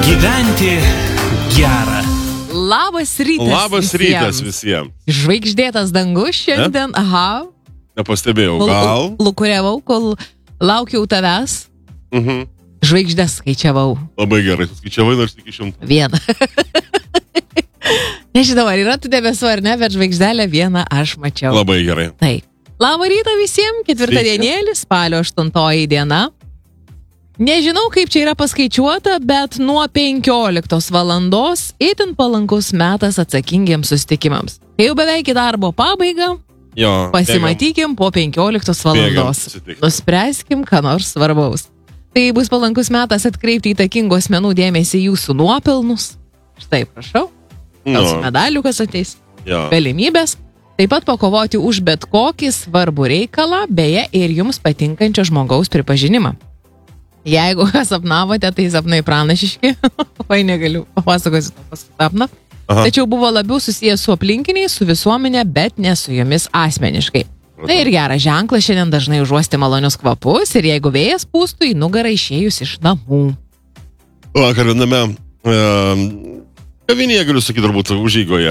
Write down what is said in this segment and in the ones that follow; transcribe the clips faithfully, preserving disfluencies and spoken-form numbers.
Gyventi gera. Labas rytas. Labas visiems. rytas visiems. Žvaigždėtas dangus šiandien, ne? Aha. Nepastebėjau, gal? Lukuriavau, kol laukiau tavęs. Mhm. Žvaigždės skaičiavau. Labai gerai, skaičiavai nors iki šimtų. Vieną. Nežinau, ar yra tu debesu ar ne, bet žvaigždelę vieną aš mačiau. Labai gerai. Taip. Labą rytą visiems, ketvirtadienėlis, spalio aštuntoji diena. Nežinau, kaip čia yra paskaičiuota, bet nuo penkioliktos valandos itin palankus metas atsakingiems susitikimams. Kai jau beveik į darbo pabaigą, jo, pasimatykim po penkioliktos valandos. Nuspręskim, ką nors svarbaus. Tai bus palankus metas atkreipti įtakingų asmenų dėmesį jūsų nuopelnus. Štai, prašau. Gal su medaliu, kas ateis. Jo. Galimybės. Taip pat pakovoti už bet kokį svarbų reikalą, beje, ir jums patinkančio žmogaus pripažinimą. Jeigu sapnavote, tai sapnai pranašiški. Vai negaliu papasakosiu to pasapną. Tačiau buvo labiau susijęs su aplinkiniais, su visuomenė, bet ne su jomis asmeniškai. Tai ir geras ženklas šiandien dažnai užuosti malonius kvapus ir jeigu vėjas pūstų į nugarą išėjus iš namų. Vakar viename uh, kavinėje, galiu sakyti, turbūt užeigoje.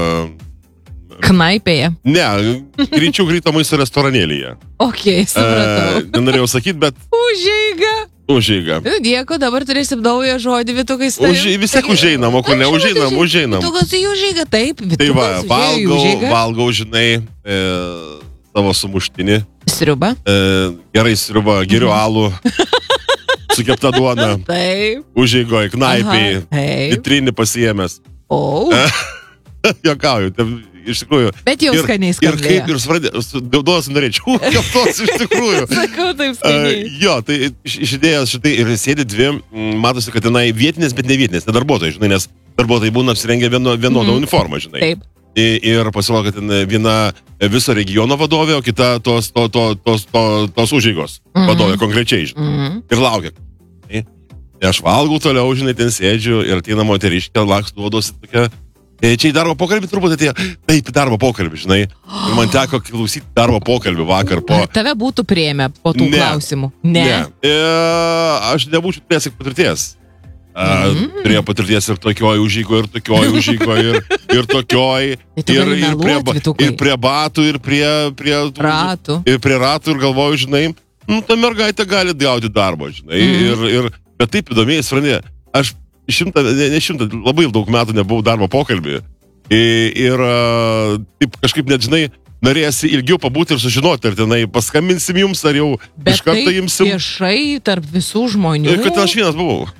Uh, Knaipėje. Ne, greičiau greito maisto restoranėlyje. Ok, supratau. Uh, nenorėjau sakyti, bet... Užeiga. Užeiga. Dėkui, dabar turėsim naują žodį, Vitukai. Už, vis tiek užeinam, o kur ne, užeinam, užeinam. Vitukas į užeigą, taip. Tai va, valgau, valgau, žinai, e, savo sumuštinį. Sriubą. E, gerai sriubą, geriu alų. Su kepta duona. Taip. Užeigoj, knaipiai. Vitrinį pasiėmęs. O. Jokauju, iš tikrųjų. Bet jau skaniai skambėjo. Ir kaip ir svradė, duodas norėčiau, keptos iš tikrųjų. Sakau, taip skaniai. Uh, jo, tai iš, iš idėjos šitai ir sėdi dvi, matosi, kad tenai vietinės, bet ne vietinės, ne darbuotojai, žinai, nes darbuotojai būna apsirengę vieno, vienodą mm. uniformą, žinai. Taip. Ir, ir pasirodo, kad ten viena viso regiono vadovė, o kita tos, to, to, tos, to, tos užeigos mm. vadovė konkrečiai, žinai. Mm. Ir laukia. Tai aš valgau toliau, žinai, ten sėdžiu ir ateina moteriškė, laks duodosi tokia. Čia į darbo pokalbį turbūt atėjo, taip, į darbo pokalbį, žinai. Ir man teko klausyti darbo pokalbį vakar po... Ar tave būtų priėmę po tų ne, klausimų? Ne. Ne. E, aš nebūčiau turėjęs patirties. Mm. Turėjau patirties ir tokioj užžygo, ir tokioj užžygo, ir, ir tokioj. ir, ir, prie, ir prie batų, ir prie... prie ratų. Ir prie ratų, ir galvoju, žinai, nu, ta mergaitė gali gauti darbą, žinai. Mm. Ir, ir, bet taip įdomiai, svranė, aš... Šimtą, ne, ne šimtą, labai daug metų nebuvau darbo pokalbį. Ir, ir taip kažkaip net, žinai, norėsi ilgiau pabūti ir sužinoti, ar tenai paskambinsim jums, ar jau bet iš karto imsim. Bet tai viešai tarp visų žmonių. Ir kad aš vienas buvau.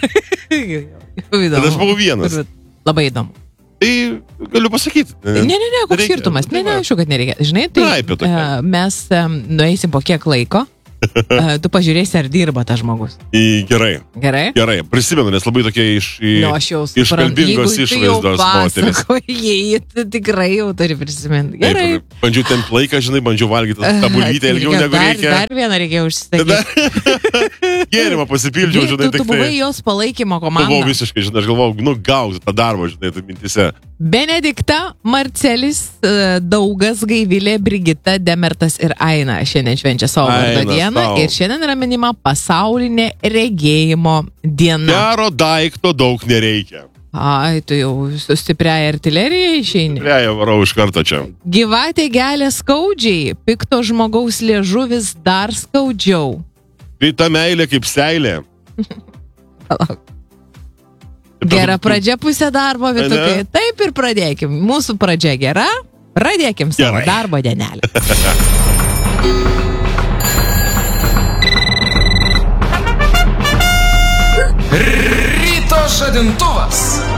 Kad aš buvau vienas. Labai įdomu. Tai galiu pasakyti. Ne, ne, ne, koks skirtumas. Ne, ne, aišku, kad nereikia. Žinai, tai mes nueisim po kiek laiko. Tu pažiūrėsi, ar dirba tas žmogus. Į, gerai. Gerai? Gerai, prisimenu, nes labai tokie iš, į, no, iškalbingos išvaizdos moteris. Jei, tu tikrai jau turi prisiminti. Gerai. Taip, bandžiau tempt laiką, žinai, bandžiau valgyti tą bulvytę ilgiau negu dar, reikia. Dar vieną reikėjo užsisakyti. Gėrimą pasipildžiau, žinai, tu, tik tu buvai tai, jos palaikymo komanda. Buvau visiškai, žinai, aš galvojau, nu, gauti tą darbą, žinai, tai mintise. Benedikta, Marcelis, Daugas, Gaivilė, Brigita, Demertas ir Aina šiandien švenčia savo vardo dieną. Ir šiandien yra minima pasaulinė regėjimo diena. Gero daikto daug nereikia. Ai, tu jau su stipriaja artilerija išeini. Stipriaja varau iš karto čia. Gyvatė gelia skaudžiai, pikto žmogaus liežuvis dar skaudžiau. Vita meilė kaip seilė. Gera pradžia pusė darbo, Vitukai. Taip ir pradėkim. Mūsų pradžia gera, pradėkim savo Gerai. darbo dienelę. Ryto žadintuvas.